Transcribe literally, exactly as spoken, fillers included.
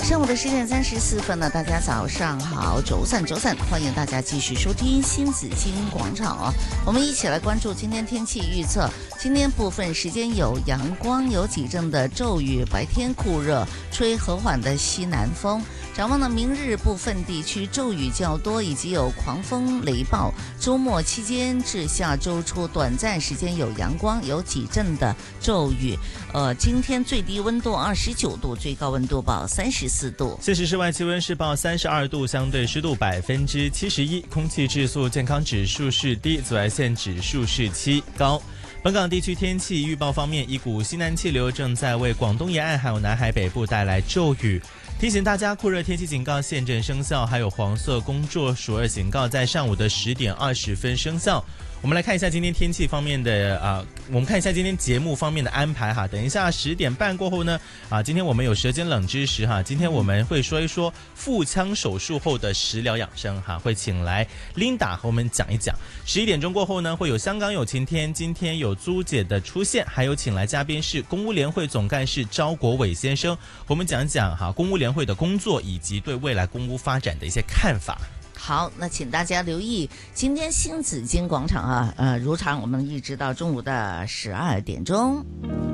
上午的十点三十四分呢，大家早上好，周三周三，欢迎大家继续收听新紫金广场哦。我们一起来关注今天天气预测。今天部分时间有阳光，有几阵的骤雨，白天酷热，吹和缓的西南风。展望呢，明日部分地区骤雨较多，以及有狂风雷暴。周末期间至下周初，短暂时间有阳光，有几阵的骤雨。呃，今天最低温度二十九度，最高温度报三十四度。 现时室外气温是报三十二度，相对湿度百分之七十一，空气质素健康指数是低，紫外线指数是七，高。本港地区天气预报方面，一股西南气流正在为广东沿岸还有南海北部带来骤雨，提醒大家酷热天气警告现正生效，还有黄色工作暑热警告在上午的十点二十分生效。我们来看一下今天天气方面的啊、呃，我们看一下今天节目方面的安排哈。等一下十点半过后呢，啊，今天我们有舌尖冷知识哈，今天我们会说一说腹腔手术后的食疗养生哈，会请来 Linda 和我们讲一讲。十一点钟过后呢，会有香港有晴天，今天有朱姐的出现，还有请来嘉宾是公屋联会总干事招国伟先生，和我们讲讲哈公屋联会的工作以及对未来公屋发展的一些看法。 好，那请大家留意今天新紫金广场啊，呃，如常我们一直到中午的十二点钟。